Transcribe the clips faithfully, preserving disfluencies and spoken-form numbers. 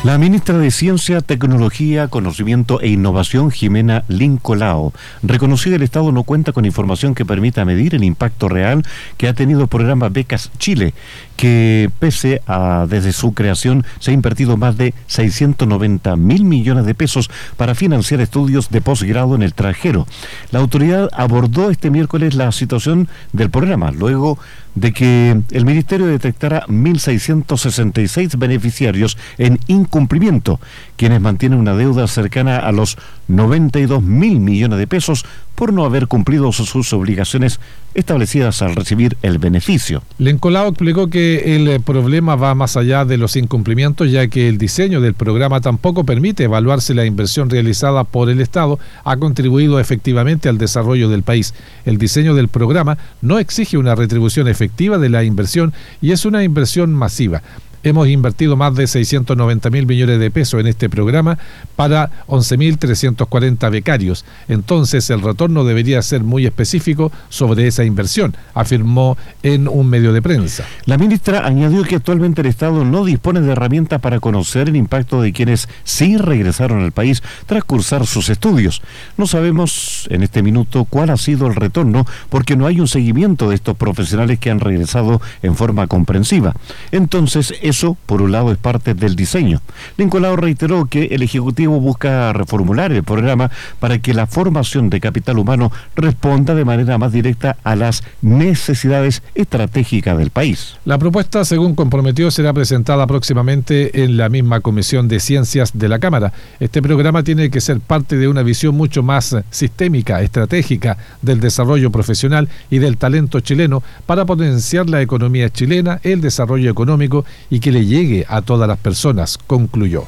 La ministra de Ciencia, Tecnología, Conocimiento e Innovación, Jimena Lincolao, reconoció que el Estado no cuenta con información que permita medir el impacto real que ha tenido el programa Becas Chile, que pese a desde su creación se ha invertido más de seiscientos noventa mil millones de pesos para financiar estudios de posgrado en el extranjero. La autoridad abordó este miércoles la situación del programa, luego de que el Ministerio detectara mil seiscientos sesenta y seis beneficiarios en incumplimiento, quienes mantienen una deuda cercana a los noventa y dos mil millones de pesos por no haber cumplido sus obligaciones establecidas al recibir el beneficio. Lincolao explicó que el problema va más allá de los incumplimientos, ya que el diseño del programa tampoco permite evaluar si la inversión realizada por el Estado ha contribuido efectivamente al desarrollo del país. El diseño del programa no exige una retribución efectiva de la inversión y es una inversión masiva. Hemos invertido más de seiscientos noventa mil millones de pesos en este programa para once mil trescientos cuarenta becarios. Entonces, el retorno debería ser muy específico sobre esa inversión, afirmó en un medio de prensa. La ministra añadió que actualmente el Estado no dispone de herramientas para conocer el impacto de quienes sí regresaron al país tras cursar sus estudios. No sabemos en este minuto cuál ha sido el retorno porque no hay un seguimiento de estos profesionales que han regresado en forma comprensiva. Entonces, es Eso, por un lado, es parte del diseño. Lincolao reiteró que el Ejecutivo busca reformular el programa para que la formación de capital humano responda de manera más directa a las necesidades estratégicas del país. La propuesta, según comprometió, será presentada próximamente en la misma Comisión de Ciencias de la Cámara. Este programa tiene que ser parte de una visión mucho más sistémica, estratégica del desarrollo profesional y del talento chileno para potenciar la economía chilena, el desarrollo económico y que le llegue a todas las personas, concluyó.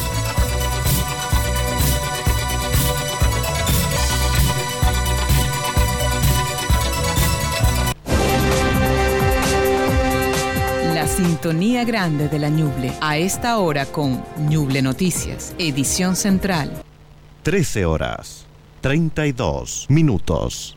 La sintonía grande de la Ñuble, a esta hora con Ñuble Noticias, edición central. trece horas, treinta y dos minutos.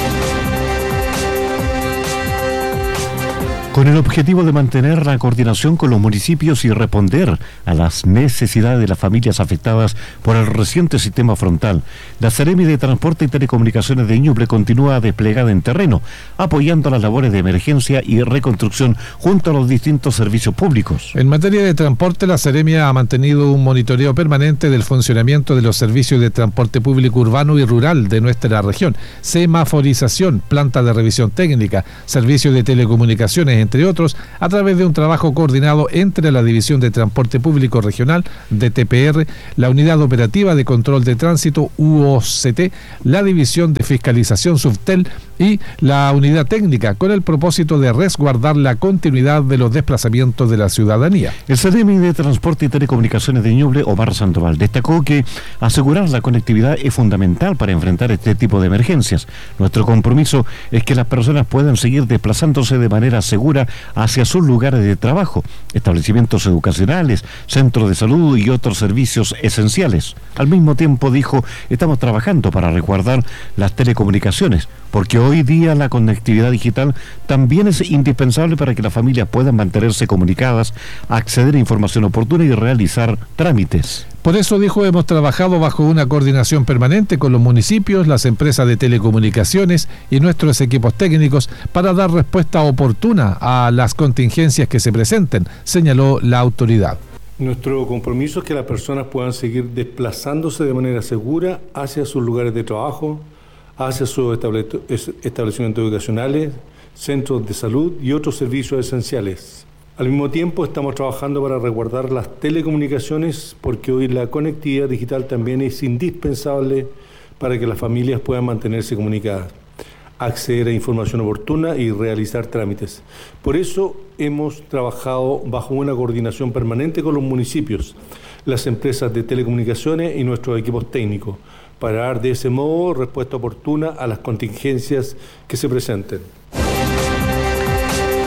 Con el objetivo de mantener la coordinación con los municipios y responder a las necesidades de las familias afectadas por el reciente sistema frontal, la Seremi de Transporte y Telecomunicaciones de Ñuble continúa desplegada en terreno, apoyando las labores de emergencia y reconstrucción junto a los distintos servicios públicos. En materia de transporte, la Seremi ha mantenido un monitoreo permanente del funcionamiento de los servicios de transporte público urbano y rural de nuestra región, semaforización, planta de revisión técnica, servicios de telecomunicaciones, entre otros, a través de un trabajo coordinado entre la División de Transporte Público Regional, D T P R, la Unidad Operativa de Control de Tránsito, U O C T, la División de Fiscalización Subtel y la Unidad Técnica, con el propósito de resguardar la continuidad de los desplazamientos de la ciudadanía. El Seremi de Transporte y Telecomunicaciones de Ñuble, Omar Sandoval, destacó que asegurar la conectividad es fundamental para enfrentar este tipo de emergencias. Nuestro compromiso es que las personas puedan seguir desplazándose de manera segura hacia sus lugares de trabajo, establecimientos educacionales, centros de salud y otros servicios esenciales. Al mismo tiempo, dijo, estamos trabajando para resguardar las telecomunicaciones, porque hoy día la conectividad digital también es indispensable para que las familias puedan mantenerse comunicadas, acceder a información oportuna y realizar trámites. Por eso, dijo, hemos trabajado bajo una coordinación permanente con los municipios, las empresas de telecomunicaciones y nuestros equipos técnicos para dar respuesta oportuna a las contingencias que se presenten, señaló la autoridad. Nuestro compromiso es que las personas puedan seguir desplazándose de manera segura hacia sus lugares de trabajo, hacia sus establecimientos educacionales, centros de salud y otros servicios esenciales. Al mismo tiempo, estamos trabajando para resguardar las telecomunicaciones porque hoy la conectividad digital también es indispensable para que las familias puedan mantenerse comunicadas, acceder a información oportuna y realizar trámites. Por eso hemos trabajado bajo una coordinación permanente con los municipios, las empresas de telecomunicaciones y nuestros equipos técnicos, para dar de ese modo respuesta oportuna a las contingencias que se presenten.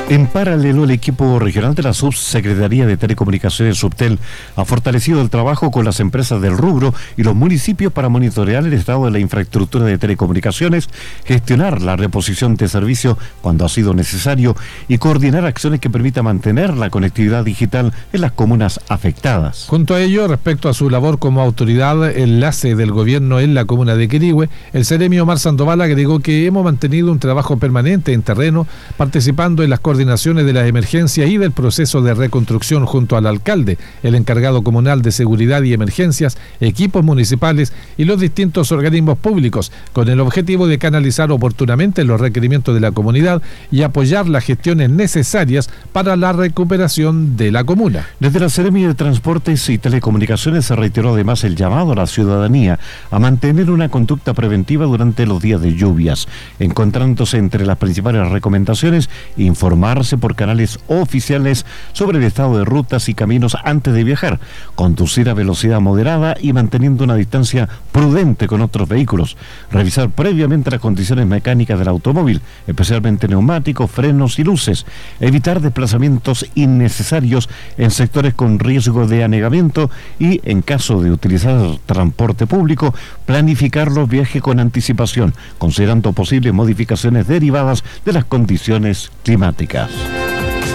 En paralelo, el equipo regional de la Subsecretaría de Telecomunicaciones Subtel ha fortalecido el trabajo con las empresas del rubro y los municipios para monitorear el estado de la infraestructura de telecomunicaciones, gestionar la reposición de servicio cuando ha sido necesario y coordinar acciones que permitan mantener la conectividad digital en las comunas afectadas. Junto a ello, respecto a su labor como autoridad enlace del gobierno en la comuna de Quirihue, el seremio Omar Sandoval agregó que hemos mantenido un trabajo permanente en terreno, participando en las coordinaciones de la emergencia y del proceso de reconstrucción junto al alcalde, el encargado comunal de seguridad y emergencias, equipos municipales y los distintos organismos públicos, con el objetivo de canalizar oportunamente los requerimientos de la comunidad y apoyar las gestiones necesarias para la recuperación de la comuna. Desde la Seremia de Transportes y Telecomunicaciones se reiteró además el llamado a la ciudadanía a mantener una conducta preventiva durante los días de lluvias, encontrándose entre las principales recomendaciones informar por canales oficiales sobre el estado de rutas y caminos antes de viajar, conducir a velocidad moderada y manteniendo una distancia prudente con otros vehículos, revisar previamente las condiciones mecánicas del automóvil, especialmente neumáticos, frenos y luces, evitar desplazamientos innecesarios en sectores con riesgo de anegamiento y, en caso de utilizar transporte público, planificar los viajes con anticipación, considerando posibles modificaciones derivadas de las condiciones climáticas.